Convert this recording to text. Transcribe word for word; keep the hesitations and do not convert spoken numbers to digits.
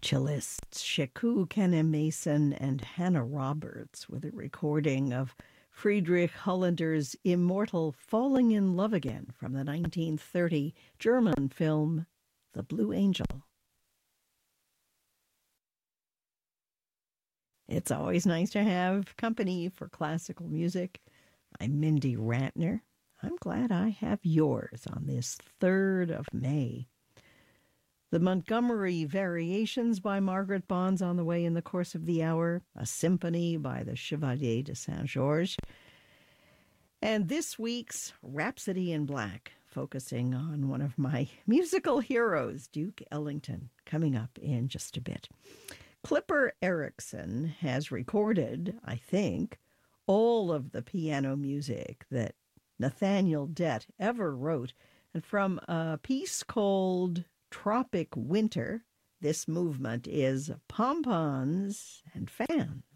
Cellists Sheku Kenna Mason and Hannah Roberts with a recording of Friedrich Hollander's immortal Falling in Love Again from the nineteen thirty German film The Blue Angel. It's always nice to have company for classical music. I'm Mindy Ratner. I'm glad I have yours on this third of May. The Montgomery Variations by Margaret Bonds on the way in the course of the hour, a symphony by the Chevalier de Saint-Georges, and this week's Rhapsody in Black, focusing on one of my musical heroes, Duke Ellington, coming up in just a bit. Clipper Erickson has recorded, I think, all of the piano music that Nathaniel Dett ever wrote, and from a piece called Tropic Winter, this movement is Pompons and Fans.